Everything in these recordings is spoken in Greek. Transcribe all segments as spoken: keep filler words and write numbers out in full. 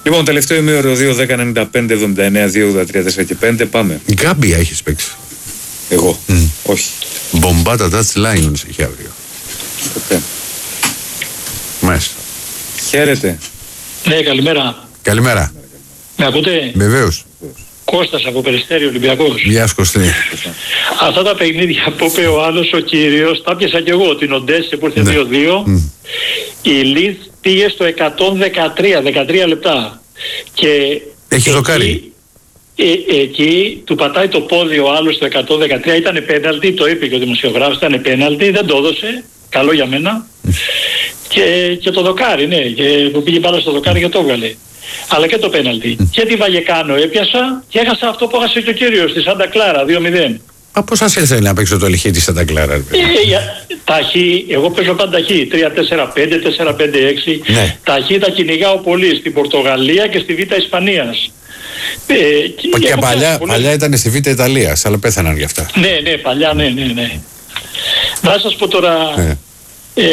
Λοιπόν, τελευταίο ημίωρο δύο δέκα ενενήντα πέντε εβδομήντα εννέα δύο ογδόντα τρία τέσσερα και πέντε. Πάμε. Γκάμπια έχεις παίξει? Εγώ. Mm. Όχι. Μπομπάτα Dutch Lions έχει αύριο. Ποτέ. Μάλιστα. Χαίρετε. Ναι, καλημέρα. Καλημέρα. Με ακούτε? Βεβαίως. Κώστας από Περιστέρι, Ολυμπιακός. Γεια σου Κωστή. Αυτά τα παιχνίδια που είπε ο άλλος ο κύριος, τα πιάσα κι εγώ. Την Οντέσε που ήρθε ναι. δύο δύο. Mm. Η Λιθ πήγε στο εκατόν δεκατρία, δεκατρία λεπτά. Και έχει δοκάρει. Ε, εκεί του πατάει το πόδι ο άλλος στο εκατόν δεκατρία, ήταν πέναλτι, το είπε και ο δημοσιογράφος, ήταν πέναλτι, δεν το έδωσε, καλό για μένα. Mm. Και, και το δοκάρι, ναι, και που πήγε μπάλα στο δοκάρι και το έβγαλε. Αλλά και το πέναλτι. Mm. Και τη Βαγεκάνο έπιασα και έχασα αυτό που έχασε και ο κύριος στη Σάντα Κλάρα, δύο μηδέν. Α, πώς σας ήρθε να παίξω το λιχί της Σάντα Κλάρα? Ε, ταχύ, εγώ παίζω πάντα ταχύ, τρία τέσσερα πέντε, τέσσερα πέντε έξι. Ναι. Ταχύ τα κυνηγάω πολύ στην Πορτογαλία και στη Β' Ισπανίας. Ε, και και παλιά, παλιά ήταν στη Β' Ιταλίας, αλλά πέθαναν γι' αυτά. Ναι, ναι, παλιά, ναι, ναι, ναι. Να σας πω τώρα, ναι. ε,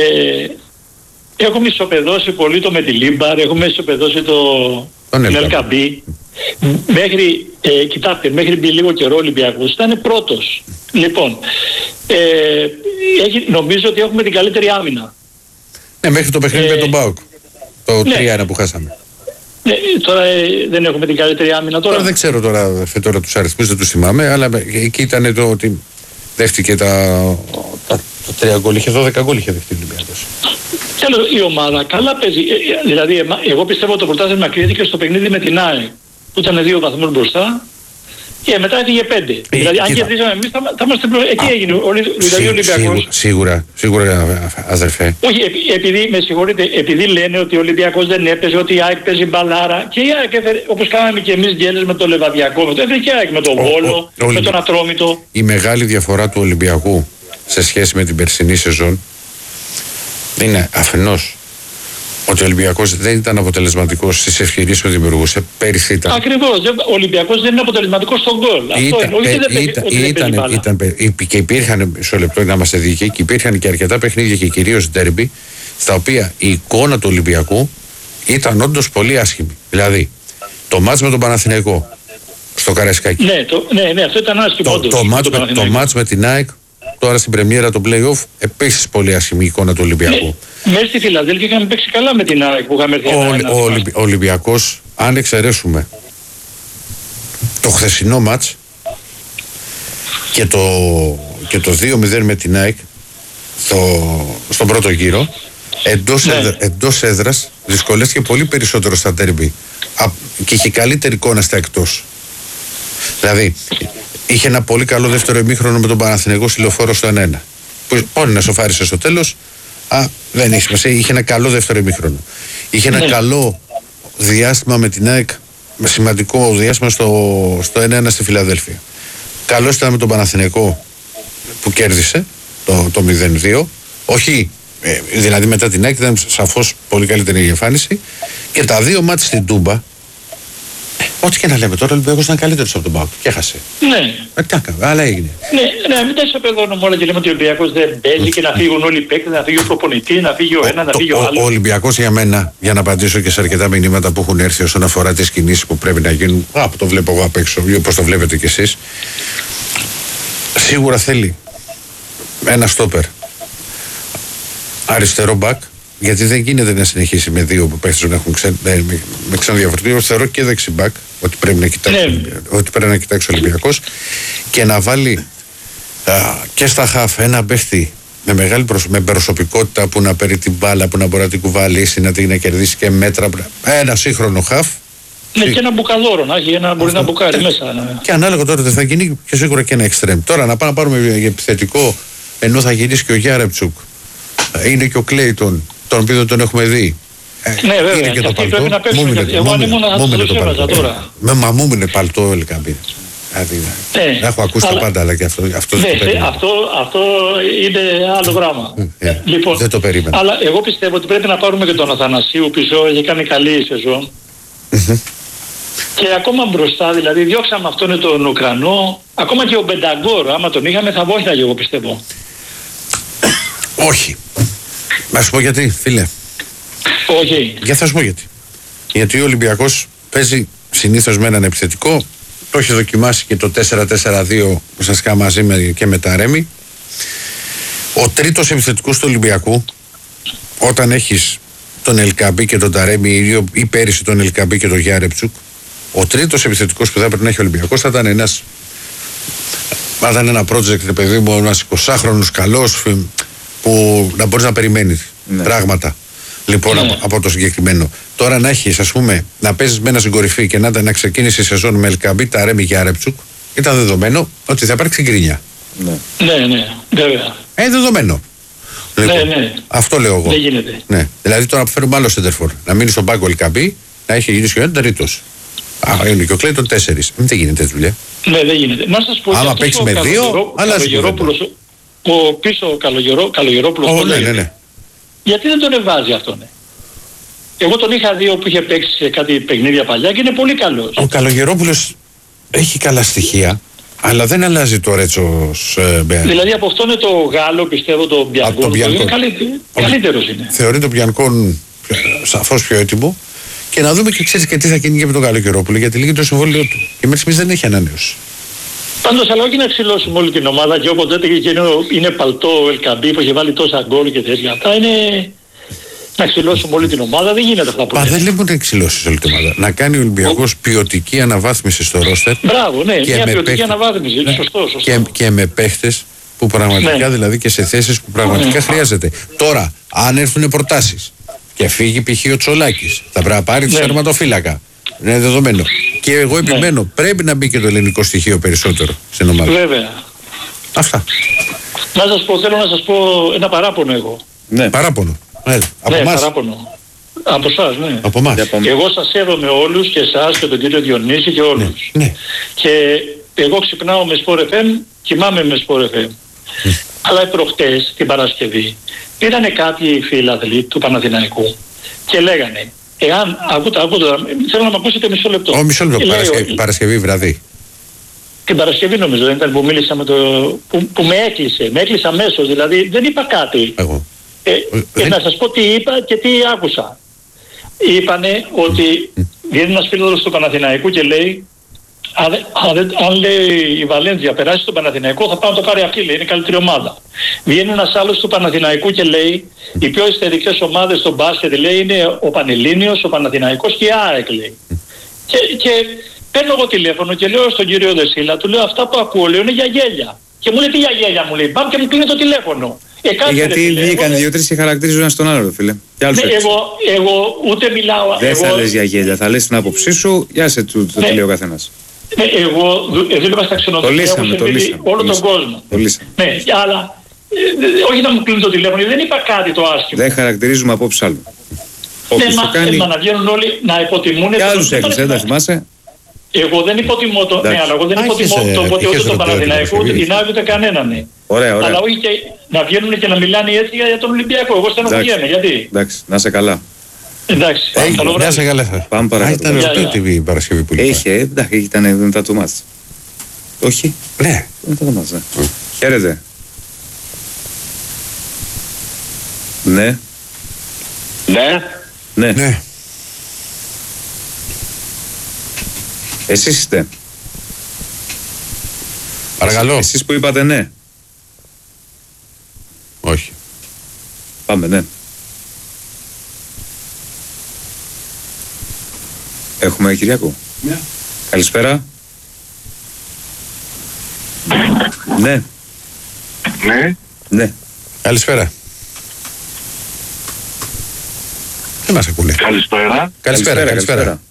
έχουμε ισοπεδώσει πολύ το με τη Λίμπαρ, έχουμε ισοπεδώσει το Ελκαμπή. Μέχρι, ε, κοιτάξτε, μέχρι μπει λίγο καιρό ο Ολυμπιακός ήταν πρώτος. Λοιπόν, ε, έχει, νομίζω ότι έχουμε την καλύτερη άμυνα. Ναι, μέχρι το παιχνίδι ε, με τον ΠΑΟΚ. Το ναι. τρία ένα που χάσαμε. Ναι, τώρα ε, δεν έχουμε την καλύτερη άμυνα τώρα. Τώρα δεν ξέρω τώρα, τώρα τους αριθμούς, δεν τους θυμάμαι, αλλά εκεί ήταν το ότι δέχτηκε τα, τα, τα τρία γκολ, είχε δώδεκα γκολ είχε δεχτεί ο Ολυμπιακός. Τέλος, η ομάδα καλά παίζει. Ε, δηλαδή, εγώ πιστεύω ότι το πρωτάθλημα κρίθηκε στο παιχνίδι με την ΑΕΚ, που ήταν δύο βαθμούς μπροστά. Και μετά έφυγε πέντε. Ε, δηλαδή, αν κερδίσαμε εμείς, θα, θα είμαστε προ... Εκεί έγινε ο, δηλαδή, ο Ολυμπιακός. Σίγουρα, σίγουρα, αδερφέ. Όχι, επει, επειδή, με συγχωρείτε, επειδή λένε ότι ο Ολυμπιακός δεν έπαιζε, ότι η ΑΕΚ παίζει μπαλάρα. Και η ΑΕΚ έφερε, όπως κάναμε και εμείς γκέλες με το Λεβαδιακό, με το έφερε και η ΑΕΚ με τον Βόλο, με Ολυμπι... τον Ατρόμητο. Η μεγάλη διαφορά του Ολυμπιακού σε σχέση με την περσινή σεζόν είναι αφενός ότι ο Ολυμπιακός δεν ήταν αποτελεσματικός στις ευκαιρίες που δημιουργούσε. Πέρυσι ήταν. Ακριβώς. Ο Ολυμπιακός δεν είναι αποτελεσματικός στον γκολ. Αυτό είναι. Όχι, δεν ήταν, ήταν, ήταν, ήταν, και υπήρχαν, μισό λεπτό να είμαστε δίκαιοι, και υπήρχαν και αρκετά παιχνίδια και κυρίως ντέρμπι, στα οποία η εικόνα του Ολυμπιακού ήταν όντως πολύ άσχημη. Δηλαδή, το μάτς με τον Παναθηναϊκό στο Καραϊσκάκι. Ναι, το, ναι, ναι, αυτό ήταν άσχημο. Το, το, μάτς, με, το μάτς με την ΑΕΚ, τώρα στην πρεμιέρα το play-off, επίσης πολύ άσχημη εικόνα του Ολυμπιακού. Ναι, μέσα στη Φιλαδέλφια είχαμε παίξει καλά με την ΑΕΚ που είχαμε έρθει. Ο, ο, ο, ο Ολυμπιακός, αν εξαιρέσουμε το χθεσινό μάτς και το, και το δύο μηδέν με την ΑΕΚ στο, στον πρώτο γύρο, εντός, ναι. έδρα, εντός έδρας δυσκολεύτηκε πολύ περισσότερο στα ντέρμπι και είχε καλύτερη εικόνα στα εκτός. Δηλαδή, είχε ένα πολύ καλό δεύτερο ημίχρονο με τον Παναθηναϊκό στη Λεωφόρο στο ένα ένα. Που πόνοι να σοφάρισε στο τέλος. Α, δεν έχει σημασία. Είχε ένα καλό δεύτερο ημίχρονο. Είχε ένα καλό διάστημα με την ΑΕΚ, με σημαντικό διάστημα στο, στο ένα ένα στη Φιλαδέλφια. Καλός ήταν με τον Παναθηναϊκό που κέρδισε το, το μηδέν δύο. Όχι, ε, δηλαδή μετά την ΑΕΚ ήταν σαφώς πολύ καλύτερη η εμφάνιση. Και τα δύο μάτια στην Τούμπα. Ό,τι και να λέμε τώρα, ο Ολυμπιακός ήταν καλύτερος από τον ΠΑΟΚ και έχασε. Ναι. Ε, αλλά έγινε. Ναι, ναι, μην τα ισοπεδώνουμε όλα και λέμε ότι ο Ολυμπιακός δεν παίζει και να φύγουν όλοι οι παίκτες, να φύγει ο προπονητής, να φύγει ο ένα, να φύγει ο άλλος. Ο Ολυμπιακός για μένα, για να απαντήσω και σε αρκετά μηνύματα που έχουν έρθει όσον αφορά τις κινήσεις που πρέπει να γίνουν, α, που το βλέπω εγώ απ' έξω, ή όπως το βλέπετε κι εσείς, σίγουρα θέλει ένα στόπερ αριστερό μπακ. Γιατί δεν γίνεται να συνεχίσει με δύο που παίχτες να έχουν ξε... με, με ξενοδιαφορετικό. Θεωρώ και δεξιμπάκ ότι πρέπει να κοιτάξει, ναι. ότι πρέπει να κοιτάξει ο Ολυμπιακός και να βάλει α, και στα χαφ ένα παίχτη με μεγάλη προσ... με προσωπικότητα που να παίρνει την μπάλα, που να μπορεί να την κουβαλήσει, να την να κερδίσει και μέτρα. Ένα σύγχρονο χαφ. Ναι, και ένα μπουκαδόρο να έχει, ένα, μπορεί να μπουκάρει ε, μέσα. Ναι. Και ανάλογα τώρα θα γίνει και σίγουρα και ένα εξτρέμ. Τώρα να πάμε να πάρουμε για επιθετικό, ενώ θα γυρίσει και ο Γιάρεμτσουκ. Είναι και ο Κλέιτον, τον οποίο τον έχουμε δει. Ναι, βέβαια. Είναι και το παλτό. Πρέπει να παίξουμε και εγώ αν ήμουν να το έβαζα τώρα. Με μα μου είναι παλτό ο Ελκαμπή. Δηλαδή, έχω ακούσει τα πάντα, αλλά και αυτό, αυτό ναι, δεν το περίμενα. Αυτό, αυτό είναι άλλο γράμμα. Yeah, λοιπόν, δεν το περίμενα. Αλλά εγώ πιστεύω ότι πρέπει να πάρουμε και τον Αθανασίου πίσω, έχει κάνει καλή σεζόν. Mm-hmm. Και ακόμα μπροστά, δηλαδή διώξαμε αυτόν τον Ουκρανό, ακόμα και ο Μπενταγκόρ, άμα τον είχαμε θα βόηθαγε εγώ πιστεύω. Όχι. Να σου πω γιατί, φίλε. Όχι. Για θα σου πω γιατί. Γιατί ο Ολυμπιακός παίζει συνήθως με έναν επιθετικό. Το έχει δοκιμάσει και το τέσσερα τέσσερα δύο ουσιαστικά μαζί με, και με τα Ρέμι. Ο τρίτος επιθετικός του Ολυμπιακού, όταν έχεις τον Ελκαμπή και τον Ταρέμι ή, ή πέρυσι τον Ελκαμπή και τον Γιάρεψουκ, ο τρίτος επιθετικός που θα έπρεπε να έχει ο Ολυμπιακός θα ήταν ένας, θα ήταν ένα project, παιδί μου, ένας εικοσάχρονος καλός που να μπορείς να περιμένεις ναι. πράγματα λοιπόν ναι. από, από το συγκεκριμένο. Τώρα να έχεις, ας πούμε, να παίζεις με ένα στην κορυφή και να, να ξεκίνησε η σεζόν με Ελκαμπή, Ταρέμι, Γιάρεψουκ, ήταν δεδομένο ότι θα υπάρξει γκρίνια. Ναι, ναι, ναι, βέβαια. Ε, δεδομένο. Λοιπόν, ναι, ναι. Αυτό λέω εγώ. Δεν γίνεται. Ναι. Δηλαδή τώρα που φέρουμε άλλο σεντερφόρ, να μείνει στον πάγκο Ελκαμπή, να έχει γίνει σχεδόν τρίτος. Α, είναι και ο Κλέιτον τέσσερις. Μην δεν γίνεται έτσι δουλειά. Ναι, δεν γίνεται. Να σας πω. Άμα παίξει με δύο, αλλάζει. Ο πίσω Καλογερόπουλος. Ναι, ναι, ναι. Γιατί δεν τον εβάζει αυτόν, ναι. Εγώ τον είχα δει που είχε παίξει σε κάτι παιχνίδια παλιά και είναι πολύ καλός. Ο Καλογερόπουλος έχει καλά στοιχεία, αλλά δεν αλλάζει το Ρέτσος ε, Μπέαν. Δηλαδή από αυτό είναι το Γάλλο, πιστεύω, το Μπιανκόν. Είναι καλύτερο, καλύτερος είναι. Θεωρεί το Μπιανκόν σαφώς πιο έτοιμο. Και να δούμε και ξέρεις και τι θα γίνει και με τον Καλογερόπουλο, γιατί λύγει το συμβόλαιο του. Και μέχρι στιγμής δεν έχει ανανέωση. Πάντως, αλλά όχι να ξυλώσουμε όλη την ομάδα και όποτε έτυχε και είναι, είναι παλτό ο Ελκαμπή που έχει βάλει τόσα γκολ και τέτοια. Αυτά είναι να ξυλώσουμε όλη την ομάδα, δεν γίνεται αυτά που Μα δεν λέμε να ξυλώσεις όλη την ομάδα. Να κάνει ο Ολυμπιακός ποιοτική αναβάθμιση στο ρόστερ. Μπράβο, ναι, μια ποιοτική παίχτες, αναβάθμιση. Ναι. Σωστό, σωστό. Και, και με παίχτες που πραγματικά ναι. δηλαδή και σε θέσεις που πραγματικά ναι. χρειάζεται. Τώρα, αν έρθουν προτάσεις και φύγει π.χ. ο Τσολάκης, θα πρέπει να πάρει τη τερματοφύλακα. Είναι δεδομένο. Και εγώ επιμένω, ναι. πρέπει να μπει και το ελληνικό στοιχείο περισσότερο στην ομάδα. Βέβαια. Αυτά. Να σας πω, θέλω να σας πω ένα παράπονο εγώ. Ναι. Παράπονο. Ναι, από ναι εμάς. παράπονο. Από εσάς, ναι. Από εμάς. Εγώ σας σέβομαι όλους και εσάς και τον κύριο Διονύση και όλους. Ναι. Ναι. Και εγώ ξυπνάω με Sport εφ εμ, κοιμάμαι με Sport εφ εμ. Mm. Αλλά προχτές, την Παρασκευή, πήρανε κάποιοι φίλαθλοι του Παναθηναϊκού και λέγανε, εάν, ακούτε, ακούτε, θέλω να με ακούσετε μισό λεπτό. Ω, μισό λεπτό, Παρασκευή, Παρασκευή βραδύ. Την Παρασκευή νομίζω δεν ήταν που μίλησα με το, που, που με έκλεισε, με έκλεισε αμέσως, δηλαδή δεν είπα κάτι. Εγώ. Ε, και να σας πω τι είπα και τι άκουσα. Είπανε ότι βγαίνει ένας φίλος του Παναθηναϊκού και λέει αν, αν, αν λέει η Βαλένθια περάσει στον Παναθηναϊκό θα πάει να το πάρει αυτή, λέει, είναι καλύτερη ομάδα. Βγαίνει ένας άλλος του Παναθηναϊκού και λέει οι πιο ιστορικές ομάδες στον μπάσκετ, λέει, είναι ο Πανελλήνιος, ο Παναθηναϊκός και η ΑΕΚ, λέει. Και, και παίρνω εγώ τηλέφωνο και λέω στον κύριο Δεσίλα, του λέω αυτά που ακούω, λέω, είναι για γέλια. Και μου λέει τι για γέλια, μου λέει, πάμε και μου κλείνει το τηλέφωνο. Ε, γιατί βγήκαν δύο-τρεις και χαρακτηρίζουν ένα τον άλλο, φίλε. Ναι, εγώ, εγώ ούτε μιλάω. Δεν εγώ... θα λες για γέλια, θα λες την άποψή σου, για σε το, το ναι. τι λέει ο καθένας. Ναι, εγώ δούλευα στα ξενοδοχεία, το λύσαμε, το λύσαμε, όλο το τον κόσμο. Το λύσαμε. Ναι, αλλά ε, όχι να μου κλείνει το τηλέφωνο, δεν είπα κάτι το άσχημο. Δεν χαρακτηρίζουμε απόψεις άλλου. Ναι, μα, κάνει... μα να βγαίνουν όλοι να υποτιμούν. Και άλλους έκλεισε, δεν θυμάσαι. Εγώ δεν υποτιμώ το, ναι, αλλά εγώ δεν υποτιμώ το ποτέ ούτε τον Παναθηναϊκό, ούτε την Άκη, ούτε κανέναν. Ναι. Ωραία, ωραία. Αλλά όχι και να βγαίνουν και να μιλάνε έτσι για τον Ολυμπιακό. Εγώ στενοχωριέμαι, γιατί. Εντάξει, να είσαι καλά. Εντάξει, καλό βράδυ. Να είσαι καλά. Πάμε παρακάτω. Ήταν ρωτή τη Παρασκευή που είχε, εντάξει, ήταν μετά το μάτς. Όχι. Ναι. Μετά το μάτς, ναι. Χαίρετε. Ναι. Ναι. Ναι. Ναι. Εσείς είστε. Παρακαλώ. Εσείς που είπατε ναι. Όχι. Πάμε, ναι. Έχουμε Κυριακό. Ναι. Καλησπέρα. Ναι. Ναι. Ναι. Καλησπέρα. Δεν μας ακούνε. Καλησπέρα. Καλησπέρα, καλησπέρα.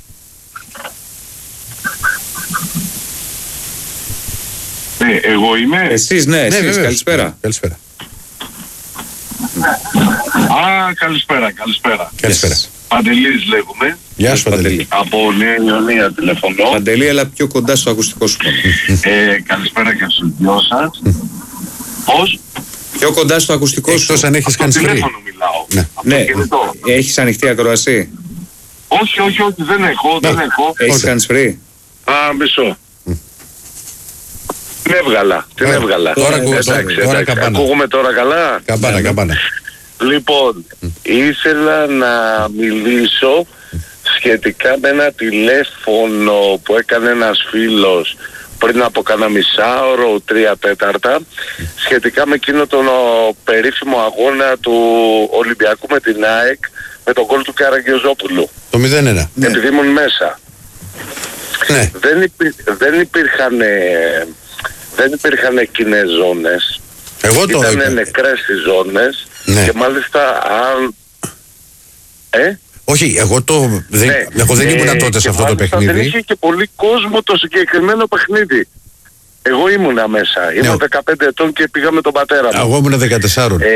Ναι, εγώ είμαι. Εσείς, ναι, εσείς, ναι, καλησπέρα. Καλησπέρα. Α, καλησπέρα, καλησπέρα. Καλησπέρα. Παντελής λέγουμε. Γεια σου, Παντελή. Από Νέα Ιωνία τηλεφωνώ. Παντελή, έλα πιο κοντά στο ακουστικό σου. ε, καλησπέρα και στους δυο σας. Πώς? Πιο κοντά στο ακουστικό σου. Εκτός αν έχεις κάνει στο τηλέφωνο μιλάω. Ναι. Ναι. Έχεις ανοιχτή ακροασή? Όχι, όχι, όχι, δεν έχω, δεν έχω. Έχεις κάνει free? Α, μισό. Την έβγαλα, την έβγαλα. Τώρα, εντάξει, τώρα, εντάξει, τώρα καμπάνα. Ακούγουμε τώρα καλά. Καμπάνα, ναι, καμπάνα. Λοιπόν, ήθελα να μιλήσω σχετικά με ένα τηλέφωνο που έκανε ένας φίλος πριν από κάνα μισάωρο, τρία τέταρτα, σχετικά με εκείνο τον ο, περίφημο αγώνα του Ολυμπιακού με την ΑΕΚ, με τον γκολ του Καραγκιόζοπουλου. Το μηδέν ένα. Ναι. Επειδή ήμουν μέσα. Ναι. Δεν, υπή, δεν υπήρχαν δεν υπήρχαν κοινές ζώνες. Εγώ το Ήτανε είπα. νεκρές οι ζώνες. Ναι. Και μάλιστα αν... Ε? Όχι, εγώ, το, δεν, ναι. εγώ δεν ήμουν ε, τότε σε αυτό το παιχνίδι. Δεν είχε και πολύ κόσμο το συγκεκριμένο παιχνίδι. Εγώ ήμουνα μέσα. Ήμουν ναι. δεκαπέντε ετών και πήγα με τον πατέρα μου. Εγώ ήμουν δεκατέσσερα. Ε,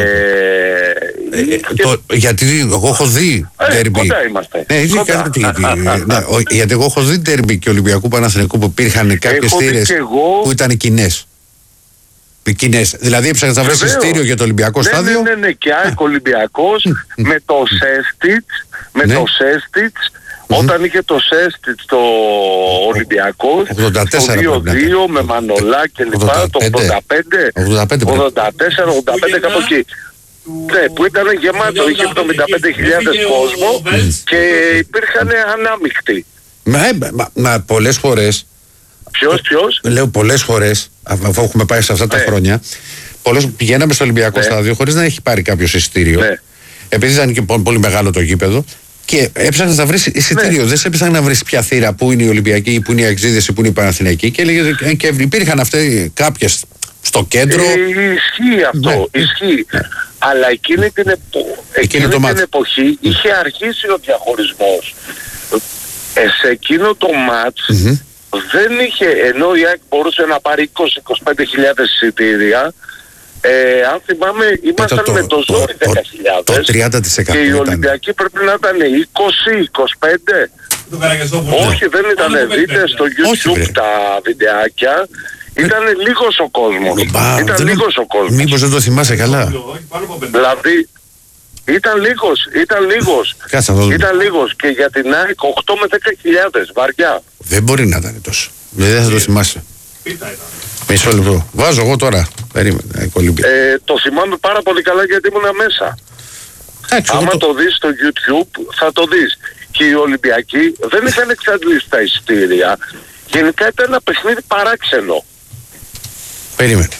ε, ε, και... το, γιατί εγώ έχω δει ντέρμπι. Κοντά είμαστε. Ναι, κοντά. ναι, γιατί εγώ έχω δει ντέρμπι και Ολυμπιακού Παναθηναϊκού που υπήρχαν κάποιες θύρες εγώ... που ήταν κοινές. Κοινές. Δηλαδή έψαχνες να βρεις εισιτήριο για το Ολυμπιακό ναι, στάδιο. Ναι, ναι, ναι, και ΑΕΚ Ολυμπιακός με το Σέστιτς, με ναι. το Σέστιτς, mm-hmm. όταν είχε το Σέστιτς το Ολυμπιακός, το δύο δύο με Μανολά και λοιπά, το ογδόντα πέντε, ογδόντα τέσσερα, ογδόντα πέντε κάπου εκεί. Ναι, που ήταν γεμάτο, είχε εβδομήντα πέντε χιλιάδες κόσμο και υπήρχαν ανάμεικτοι. Μα, μα, μα πολλές φορές. Ποιος, ποιος? Λέω πολλές φορές, αφού έχουμε πάει σε αυτά τα ναι. χρόνια, πολλές, πηγαίναμε στο Ολυμπιακό ναι. στάδιο χωρίς να έχει πάρει κάποιο εισιτήριο. Ναι. Επειδή ήταν και πολύ μεγάλο το γήπεδο. Και έψαχνες να βρεις εισιτήριο. Ναι. Δεν σε έψαχνες να βρεις ποια θύρα, πού είναι η Ολυμπιακή, πού είναι η Αξίδες, πού είναι η Παναθηναϊκή. Και, έλεγε, και υπήρχαν αυτοί κάποιες στο κέντρο. Ε, ισχύει αυτό, ναι. ισχύει. Ναι. Αλλά εκείνη την, επο... εκείνη εκείνη την εποχή είχε αρχίσει ο διαχωρισμός. Ε, σε εκείνο το μάτς mm-hmm. δεν είχε, ενώ η ΑΕΚ μπορούσε να πάρει είκοσι με είκοσι πέντε χιλιάδες εισιτήρια, ε, αν θυμάμαι ήμασταν το, με το ζόρι δέκα χιλιάδες το τριάντα τοις εκατό και οι ήταν. Ολυμπιακοί πρέπει να ήταν είκοσι με είκοσι πέντε. Όχι, δεν ήταν, δείτε στο YouTube όχι, τα βιντεάκια. Ήταν λίγος ο κόσμος. Μπα, ήταν λίγος ο κόσμος. Μήπως δεν το θυμάσαι καλά. Δηλαδή ήταν λίγος, ήταν λίγος. Ήταν λίγος και για την ΑΕΚ οκτώ με δέκα χιλιάδες βαριά. Δεν μπορεί να ήταν τόσο. Δεν θα το θυμάσαι. Μισό λεπτό. Βάζω εγώ τώρα. Περίμενε. Ε, το θυμάμαι πάρα πολύ καλά γιατί ήμουνα μέσα. Άξι, άμα το... το δεις στο YouTube θα το δεις. Και οι Ολυμπιακοί δεν είχαν εξαντλήσει τα εισιτήρια. Γενικά ήταν ένα παιχνίδι παράξενο. Περίμενε.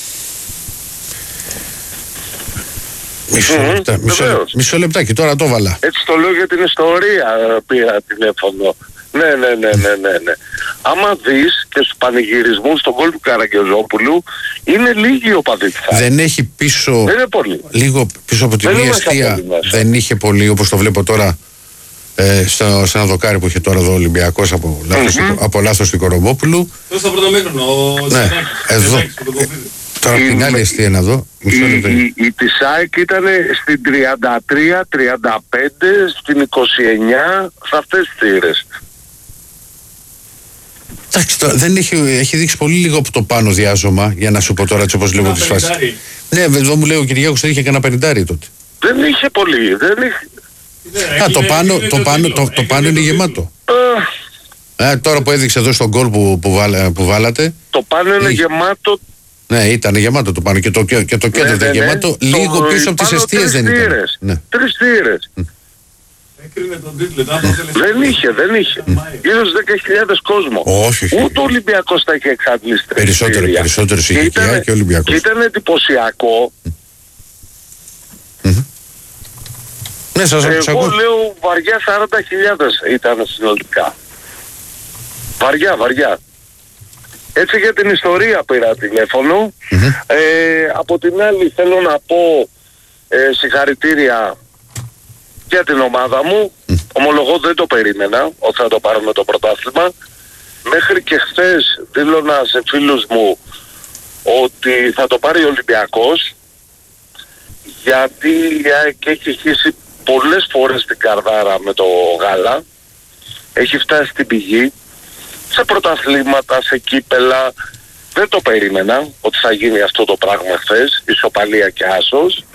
Μισό, mm-hmm, λεπτά, μισό, μισό λεπτάκι, τώρα το βάλα. Έτσι το λέω για την ιστορία, πήρα τηλέφωνο. Ναι, ναι, ναι, ναι, ναι, ναι. Άμα δεις και στους πανηγυρισμούς στον γκολ του Καραγκιόζοπουλου, είναι λίγοι οπαδοί. Δεν έχει πίσω, δεν είναι πολύ. Λίγο πίσω από τη μία αιστεία, δεν είχε πολύ όπως το βλέπω τώρα ε, στο, σε ένα δοκάρι που είχε τώρα εδώ ο Ολυμπιακός από λάθος, mm-hmm. από λάθος του Κορομπόπουλου. Εδώ στο πρώτο μήχρονο, ο ναι, εδώ. Τώρα η, την άλλη αιστεία να δω. Η, η, η της ΑΕΚ ήταν στην τριάντα τρία, τριάντα πέντε, στην είκοσι εννιά, σε αυτές τις θύρες. Εντάξει, τώρα δεν έχει, έχει δείξει πολύ λίγο από το πάνω διάζωμα, για να σου πω τώρα έτσι όπως λέγω τις φάσεις. Ναι, εδώ μου λέει ο Κυριάκος ότι είχε και ένα πενηντάρι τότε. Δεν είχε πολύ, δεν είχε. Α, το πάνω, το πάνω, το, το πάνω είναι γεμάτο. Ε, τώρα που έδειξε εδώ στον γκολ που, που, βάλα, που βάλατε. Το πάνω είναι γεμάτο. Ναι, ήταν γεμάτο το πάνω και το, και το κέντρο ναι, ήταν ναι, γεμάτο. Ναι. Λίγο το πίσω από τις αιστείες δεν ήταν. Ναι. Τρεις θύρες. Mm. Δεν είχε, δεν είχε. Γύρω στις δέκα χιλιάδες κόσμο. Όχι, όχι. Ούτε ο Ολυμπιακός τα είχε εξαντλήσει. Περισσότερο, περισσότερο είχε και, και ο Ολυμπιακός. Και ήταν εντυπωσιακό. Mm-hmm. Ναι, σας Εγώ ακώ. λέω βαριά σαράντα χιλιάδες ήταν συνολικά. Βαριά, βαριά. Έτσι για την ιστορία πήρα τηλέφωνο. Mm-hmm. Ε, από την άλλη θέλω να πω ε, συγχαρητήρια για την ομάδα μου. Mm. Ομολογώ δεν το περίμενα ότι θα το πάρουμε το πρωτάθλημα. Μέχρι και χθες δήλωνα σε φίλους μου ότι θα το πάρει ο Ολυμπιακός, γιατί και έχει χύσει πολλές φορές την καρδάρα με το γάλα. Έχει φτάσει στην πηγή. Σε πρωταθλήματα, σε κύπελα. Δεν το περίμενα ότι θα γίνει αυτό το πράγμα χθες. Ισοπαλία και άσος.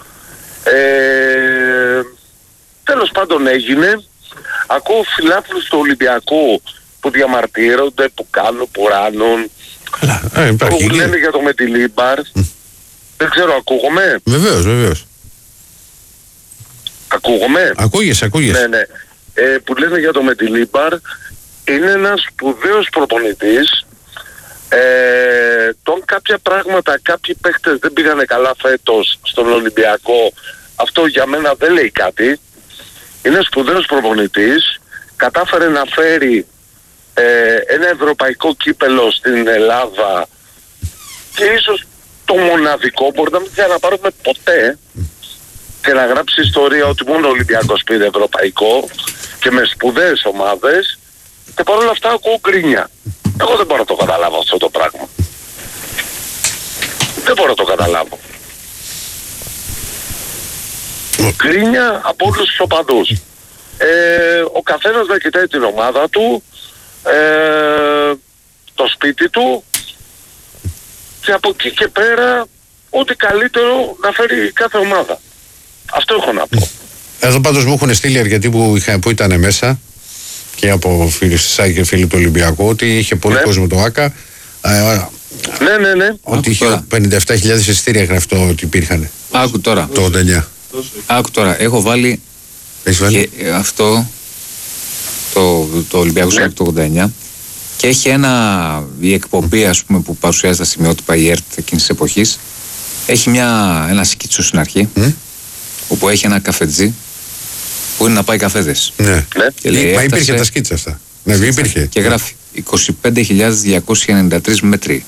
Ε, τέλος πάντων έγινε. Ακούω φιλάθλους του Ολυμπιακού που διαμαρτύρονται, που κάνουν, που ράνουν. Ε, που λένε για το Μετιλίμπαρ. Mm. Δεν ξέρω, ακούγομαι. Βεβαίως, βεβαίως. Ακούγομαι. Ακούγεσαι, ακούγεσαι. Ναι, ναι. ε, που λένε για το Μεντιλίμπαρ είναι ένας σπουδαίος προπονητής. Ε, τον κάποια πράγματα, κάποιοι παίχτες δεν πήγανε καλά φέτος στον Ολυμπιακό, αυτό για μένα δεν λέει κάτι. Είναι σπουδαίος προπονητής, κατάφερε να φέρει ε, ένα ευρωπαϊκό κύπελο στην Ελλάδα και ίσως το μοναδικό, μπορεί να μην ξαναπάρουμε ποτέ και να γράψει ιστορία ότι μόνο ο Ολυμπιακός πήρε ευρωπαϊκό και με σπουδαίες ομάδες, και παρόλα αυτά ακούω γκρίνια. Εγώ δεν μπορώ να το καταλάβω αυτό το πράγμα. Δεν μπορώ να το καταλάβω. Γκρίνια από όλους τους οπαδούς. Ε, ο καθένας να κοιτάει την ομάδα του, ε, το σπίτι του, και από εκεί και πέρα ό,τι καλύτερο να φέρει κάθε ομάδα. Αυτό έχω να πω. Εδώ πάντως μου έχουν στείλει αρκετοί που, είχα, που ήταν μέσα και από φίλους της ΣΑΙ και φίλοι του Ολυμπιακού ότι είχε πολύ ναι. κόσμο το ΆΚΑ. Ναι, ναι, ναι. Ότι είχε πενήντα επτά χιλιάδες εισιτήρια γραφτό ότι υπήρχαν. Άκου τώρα. Το ογδόντα εννιά. Άκου τώρα. Έχω βάλει, βάλει? Και αυτό το, το Ολυμπιακό ναι. το ογδόντα εννιά και έχει ένα, η εκπομπή ας πούμε που παρουσιάζει τα σημειότυπα η ΕΡΤ εκείνης της εποχής, έχει μια, ένα σκίτσο στην αρχή mm? όπου έχει ένα καφετζή που είναι να πάει καφέδες. Ναι. Και λέει, Μα έφτασε, υπήρχε τα σκίτσα αυτά. Ναι, υπήρχε. Και γράφει είκοσι πέντε χιλιάδες διακόσιοι ενενήντα τρεις μέτροι.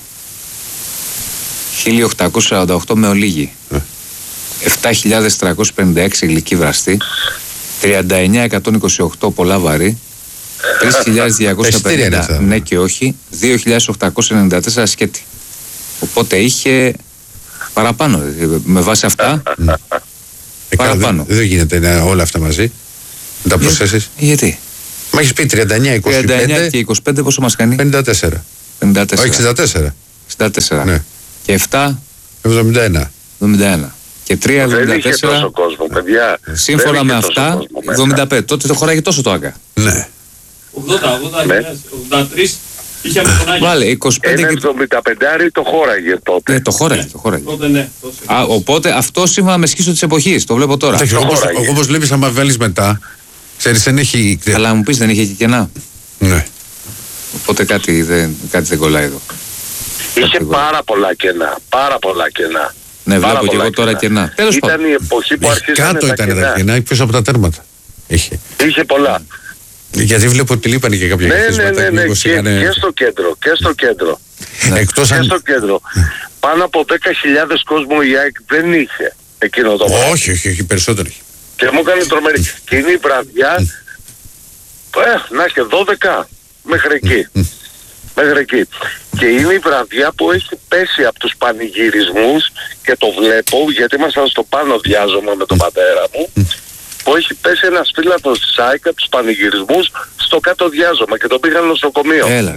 χίλια οκτακόσια σαράντα οκτώ με ολίγη. Ναι. επτά χιλιάδες τριακόσιοι πενήντα έξι γλυκή βραστή. τριάντα εννιά χιλιάδες εκατόν είκοσι οκτώ πολλά βαρύ. τρεις χιλιάδες διακόσια πενήντα ναι και όχι. δύο χιλιάδες οκτακόσια ενενήντα τέσσερα σκέτη. Οπότε είχε παραπάνω. Με βάση αυτά. Ε, παραπάνω. Δεν, δεν γίνεται να, όλα αυτά μαζί. Να τα προσθέσεις. Γιατί. Μα έχεις πει τριάντα εννιά, είκοσι πέντε. τριάντα εννιά και είκοσι πέντε πόσο μας κάνει. πενήντα τέσσερα. πενήντα τέσσερα. Όχι, εξήντα τέσσερα. εξήντα τέσσερα. Ναι. Και επτά. εβδομήντα ένα. εβδομήντα ένα. Και τρία εβδομήντα τέσσερα. Δεν είχε τόσο κόσμο, παιδιά. Σύμφωνα με αυτά, εβδομήντα πέντε. Τότε το χωράγει τόσο το ΆΚΑ. Ναι. ογδόντα, ογδόντα τρία. Είχε με τον Άγιο. Βάλε είκοσι πέντε. Ένα εβδομήντα πέντε το χώραγε τότε. Ναι, το χώραγε. Το χώραγε. Τότε, ναι, Α, οπότε αυτό σύμφωνα με σκίσο της εποχής. Το βλέπω τώρα. Όπως βλέπεις, άμα βάλεις μετά, ξέρεις, δεν έχει. Αλλά μου πεις, δεν είχε και κενά. Ναι. Οπότε κάτι δεν, κάτι δεν κολλάει εδώ. Είχε πάρα πολλά κενά. Πάρα πολλά κενά. Ναι, βλέπω και εγώ τώρα κενά. Τέλος πάντων. Ήταν η εποχή που αρχίσανε κάτω τα ήταν κενά. τα κενά, εκτός από τα τέρματα. Είχε. Είχε πολλά. Γιατί βλέπω ότι λείπανε και κάποια ναι, ναι, ναι, ναι. Και, είχανε... και στο κέντρο. Και στο κέντρο. Εκτός και αν... στο κέντρο. Πάνω από δέκα χιλιάδες κόσμο η ΑΕΚ δεν είχε εκείνο το πράγμα. Όχι, όχι, όχι, περισσότερο. Και μου έκανε τρομερή. Και είναι η βραδιά, ε, να είχε δώδεκα μέχρι εκεί. Μέχρι εκεί. Και είναι η βραδιά που έχει πέσει από τους πανηγυρισμούς και το βλέπω γιατί ήμασταν στο πάνω διάζωμα με τον πατέρα μου, που έχει πέσει ένας φίλαθλος της ΑΕΚ από τους πανηγυρισμούς στο κάτω διάζωμα και τον πήγαν νοσοκομείο. Έλα.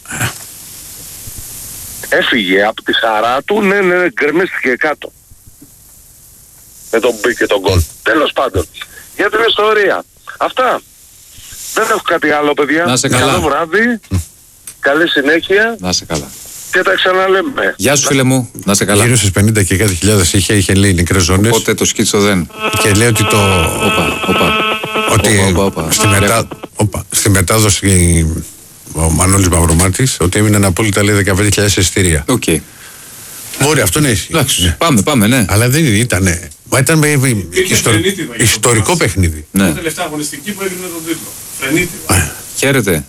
Έφυγε από τη χαρά του, ναι, ναι, ναι, γκρεμίστηκε κάτω. Με τον μπει και τον γκολ. Τέλος πάντων, για την ιστορία. Αυτά. Δεν έχω κάτι άλλο, παιδιά. Να σε καλά. Καλό βράδυ. Καλή συνέχεια. Να σε καλά. Και τα ξαναλέμε. Γεια σου, φίλε μου. Να σε καλά. Γύρω στις πενήντα και κάτι χιλιάδες είχε, είχε λέει νεκρές ζώνες. Οπότε το σκίτσο δεν. Και λέει ότι το... Όπα, όπα. Ότι όπα, όπα, όπα. Στη, μετα... όπα. στη μετάδοση ο Μανώλης Μαυρομάτης ότι έμειναν απόλυτα λέει δεκαπέντε χιλιάδες εισιτήρια. Οκ. Okay. Μπορεί, αυτό ναι. Εντάξει, πάμε, πάμε, ναι. Αλλά δεν ήταν. Μα ήταν με ιστορ... ιστορικό παιχνίδι. Ναι. Η τελευταία αγωνιστική που έγινε τον τίτλο. Φρενίτιδα. Χαίρετε.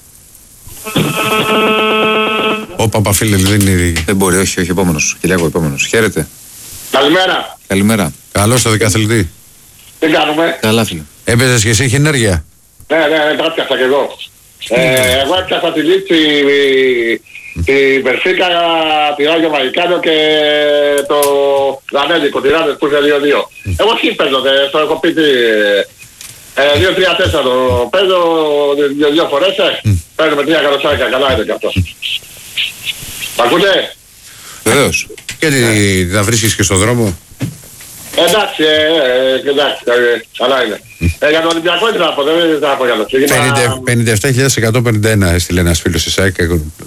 Ο Παπαφίλε δεν είναι. Δεν μπορεί, όχι, όχι, επόμενος. Κυριάκο, επόμενος. Χαίρετε. Καλημέρα. Καλημέρα. Καλώς το δικαθελτή. Τι κάνουμε. Καλά, φίλε. Έπαιζες και εσύ, είχε ενέργεια. Ναι, ναι, ναι, τα έπιασα και εγώ. Ε, εγώ έπιασα τη λήψη, τη Βερσίκα, τη Ράγιο Βαγικάνο και το Δανέλικο, τη Ράδες που είχε δύο δύο. Εγώ εκεί παίζω, το έχω πει δύο τρία τέσσερα το παίζω δύο, δύο φορές, παίρνω με τρία καροσάκια, καλά είναι και αυτός. Μ' ακούτε? Βεβαίως. Και θα βρίσκεις και στον δρόμο. Εντάξει, ε, ε, εντάξει, ε, καλά είναι. Ε, για τον Ολυμπιακό ήθελα να πω, δεν ήθελα να πω για το ξεκινά. πενήντα επτά χιλιάδες εκατόν πενήντα ένα έστειλε ένας φίλος της ΑΕΚ.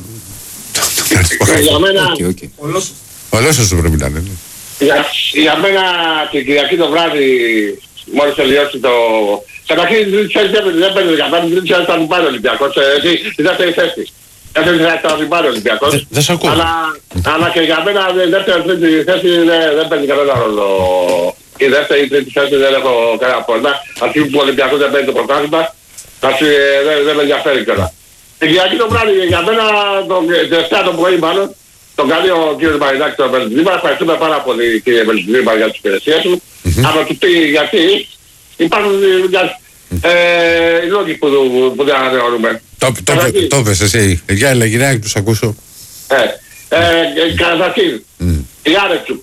Για μένα... Ολόσος του πρέπει να είναι. Για, για μένα την Κυριακή το βράδυ, μόλις τελειώσει το, Καταρχήν δεν παίρνει δεκαπέντε, δεν ξέρει αν πάρει ο Ολυμπιακός. Εσύ η δεύτερη θέση. Δεύτερη θέση θα πάρει ο Ολυμπιακός. Δεν σ' ακούω. Αλλά και για μένα η δεύτερη τρίτη θέση δεν παίρνει κανένα ρόλο. Η δεύτερη ή τρίτη θέση δεν έχω κανένα πρόβλημα. Αυτή που ο Ολυμπιακός δεν παίρνει το πρωτάθλημα, δεν με ενδιαφέρει κιόλας. Την Κυριακή το βράδυ για μένα, το τελευταία το πρωί μάλλον, τον καλεί ο κύριος Μαρινάκης τον Βελτζήμα. Ευχαριστούμε πάρα πολύ κύριε Βελτζήμα για τις υπηρεσίες του. Αλλά του πει γιατί υπάρχουν ε, οι λόγοι που, που δεν αναγνωρούμε. Το πες εσύ. Για έλα γυρνάκι τους ακούσω. Καταρχήν, η Άρετσουκ,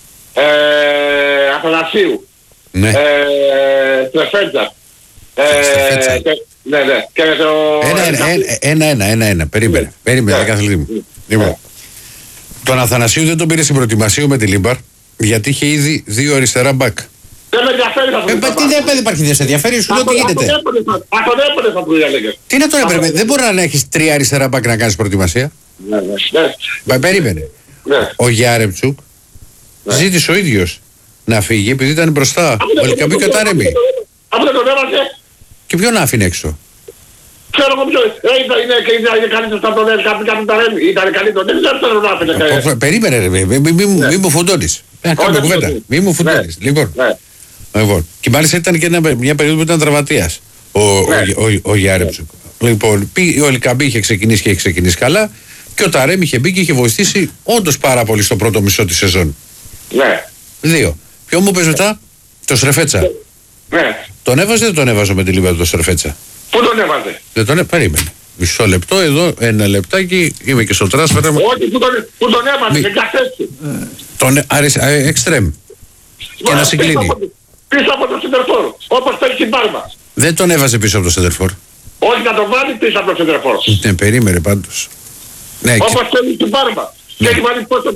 Αθανασίου, Τρεφέτσα. Ναι, ναι. Ένα-ένα, ένα-ένα. Περίμενε. Περίμενε, καθλητή μου. Λοιπόν, τον Αθανασίου δεν τον πήρε στην προετοιμασία με τη Λίμπαρ, γιατί είχε ήδη δύο αριστερά μπακ. Δεν με ενδιαφέρει θα του Τι δεν υπάρχει, δεν σε ενδιαφέρει, σου λέω τι γίνεται. Από τον έπαιρνε θα του έλεγε. Τι είναι τώρα, έπαιρνε, δεν μπορεί να έχεις τρία αριστερά μπακ να κάνεις προετοιμασία. Μα περίμενε. Ο Γιάρεμτσουκ ζήτησε ο ίδιος να φύγει επειδή ήταν μπροστά. Ο Ελκαμπή και ο Τάρεμι. Αυτό δεν τον έβαζε. Και ποιον άφηνε έξω. Ξέρω εγώ ποιο είναι καλύτερος από τον Ελκαμπή και από τον Τάρεμι. Ήταν καλύτερος, δεν ξέρω να άφηνε. Περίμενε ρε, μη μου φουντώνεις. Μη μου φουντώνεις. Λοιπόν, και μάλιστα ήταν και μια περίοδο που ήταν τραυματίας ο Γιάρεμτσουκ. Λοιπόν, ο Ελκαμπή είχε ξεκινήσει και είχε ξεκινήσει καλά και ο Ταρέμ είχε μπει και είχε βοηθήσει όντως πάρα πολύ στο πρώτο μισό της σεζόν. Ναι. Δύο. Ποιο μου πες μετά, το Στρεφέτσα. Ναι. Τον έβαζε ή δεν τον έβαζε με τη Λίμπαρ το Στρεφέτσα. Πού τον έβαζε. Δεν τον έβαζε, περίμενε. Μισό λεπτό εδώ, ένα λεπτάκι, είμαι και στο τράσφερα. Όχι, πού τον, πού τον έβαζε, δεν καθέσει. Τον εξτρέμ. Και να συγκλίνει. Πίσω από το σεντερφόρ, όπως παίζει στην Πάρμα. Δεν τον έβαζε πίσω από το σεντερφόρ. Όχι να τον βάλει πίσω από το σεντερφόρ. Ναι, περίμενε πάντως. Όπως παίζει στην Πάρμα. Και έχει βάλει πόσο